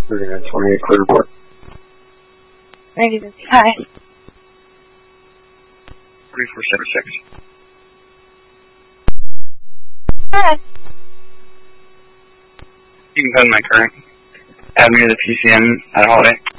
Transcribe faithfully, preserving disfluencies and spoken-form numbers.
thirty-nine twenty-eight, clear report. ninety fifty. Hi. thirty-four seventy-six. Hi. You can put in my current. Add me to the P C N at Holiday.